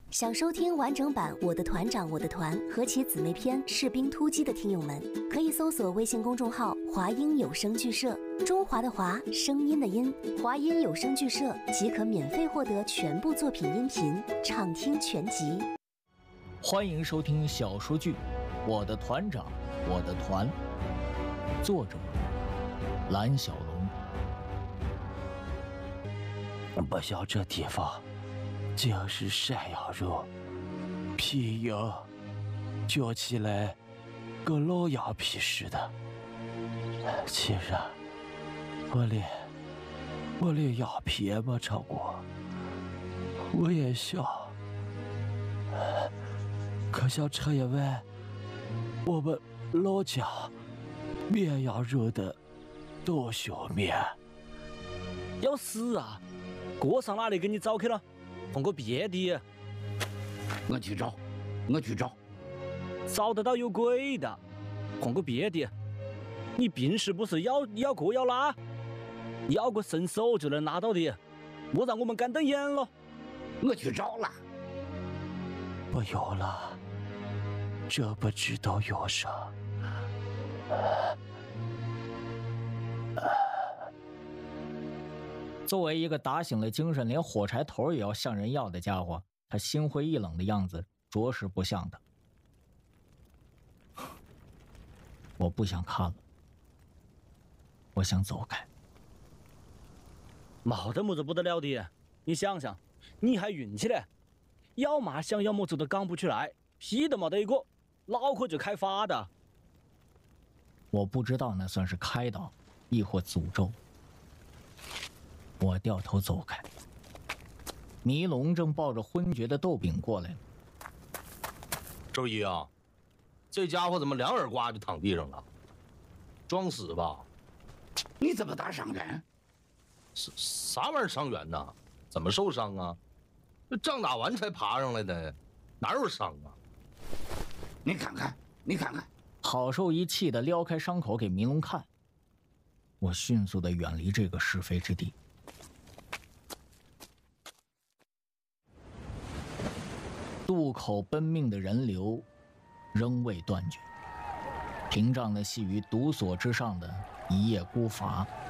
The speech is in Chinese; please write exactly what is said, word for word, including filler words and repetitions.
想收听完整版《我的团长我的团》和其姊妹篇《士兵突击》的听友们，可以搜索微信公众号“华音有声剧社”，中华的华，声音的音，华音有声剧社即可免费获得全部作品音频，畅听全集。 欢迎收听小说剧《我的团长我的团》，作者蓝小龙。 不晓这地方就是山羊肉，皮硬，嚼起来跟老羊皮似的。其实我连我连羊皮也没尝过，我也想，可想吃一碗我们老家绵羊肉的刀削面。 要死啊！哥上哪里给你找去了？换个别的。 我去找，我去找。 找得到有鬼的，换个别的。你平时不是要要过要拿，要个伸手就能拿到的，莫让我们干瞪眼了。 我去找了。 不有了，这不知道有啥。 作为一个打醒了精神连火柴头也要向人要的家伙，他心灰意冷的样子着实不像他。我不想看了，我想走开。 没得么子不得了的，你想想，你还运气嘞，要嘛想要么子都讲不出来，屁都没得一个，脑壳就开发的。 我不知道那算是开导，亦或诅咒。我掉头走开，迷龙正抱着昏厥的豆饼过来了。 周一啊，这家伙怎么两耳刮就躺地上了？装死吧？ 你怎么打伤人？ 啥啥玩意儿伤员呢？怎么受伤啊？这仗打完才爬上来的，哪有伤啊？ 你看看，你看看。 郝寿一气得撩开伤口给迷龙看。我迅速地远离这个是非之地。渡口奔命的人流仍未断绝，屏障的系于堵锁之上的一叶孤筏